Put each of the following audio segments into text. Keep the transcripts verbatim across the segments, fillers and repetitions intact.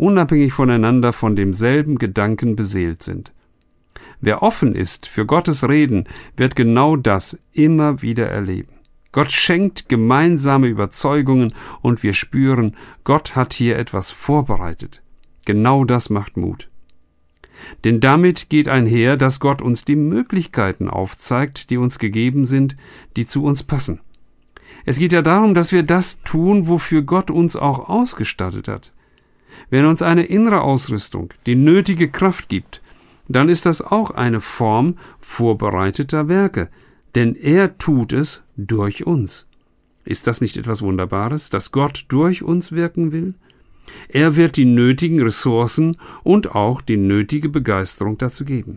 unabhängig voneinander von demselben Gedanken beseelt sind. Wer offen ist für Gottes Reden, wird genau das immer wieder erleben. Gott schenkt gemeinsame Überzeugungen und wir spüren, Gott hat hier etwas vorbereitet. Genau das macht Mut. Denn damit geht einher, dass Gott uns die Möglichkeiten aufzeigt, die uns gegeben sind, die zu uns passen. Es geht ja darum, dass wir das tun, wofür Gott uns auch ausgestattet hat. Wenn er uns eine innere Ausrüstung, die nötige Kraft gibt, dann ist das auch eine Form vorbereiteter Werke, denn er tut es durch uns. Ist das nicht etwas Wunderbares, dass Gott durch uns wirken will? Er wird die nötigen Ressourcen und auch die nötige Begeisterung dazu geben.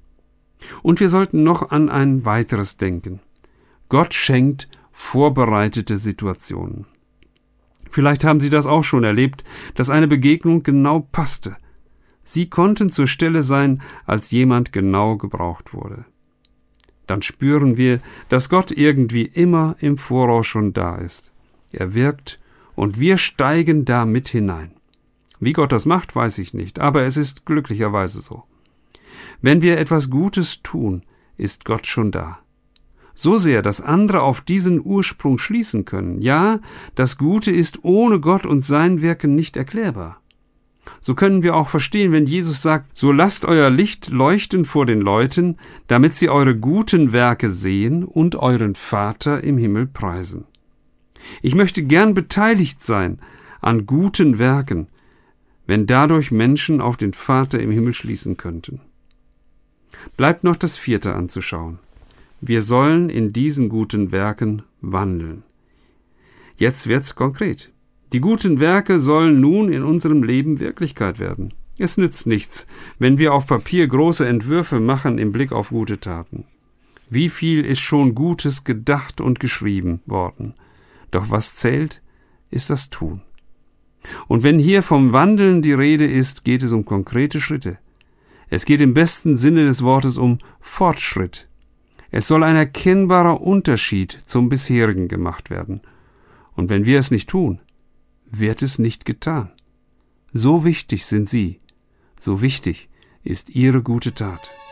Und wir sollten noch an ein weiteres denken. Gott schenkt vorbereitete Situationen. Vielleicht haben Sie das auch schon erlebt, dass eine Begegnung genau passte. Sie konnten zur Stelle sein, als jemand genau gebraucht wurde. Dann spüren wir, dass Gott irgendwie immer im Voraus schon da ist. Er wirkt und wir steigen da mit hinein. Wie Gott das macht, weiß ich nicht, aber es ist glücklicherweise so. Wenn wir etwas Gutes tun, ist Gott schon da. So sehr, dass andere auf diesen Ursprung schließen können. Ja, das Gute ist ohne Gott und sein Wirken nicht erklärbar. So können wir auch verstehen, wenn Jesus sagt, so lasst euer Licht leuchten vor den Leuten, damit sie eure guten Werke sehen und euren Vater im Himmel preisen. Ich möchte gern beteiligt sein an guten Werken, wenn dadurch Menschen auf den Vater im Himmel schließen könnten. Bleibt noch das vierte anzuschauen. Wir sollen in diesen guten Werken wandeln. Jetzt wird's konkret. Die guten Werke sollen nun in unserem Leben Wirklichkeit werden. Es nützt nichts, wenn wir auf Papier große Entwürfe machen im Blick auf gute Taten. Wie viel ist schon Gutes gedacht und geschrieben worden? Doch was zählt, ist das Tun. Und wenn hier vom Wandeln die Rede ist, geht es um konkrete Schritte. Es geht im besten Sinne des Wortes um Fortschritt. Es soll ein erkennbarer Unterschied zum bisherigen gemacht werden. Und wenn wir es nicht tun, wird es nicht getan. So wichtig sind Sie, so wichtig ist Ihre gute Tat.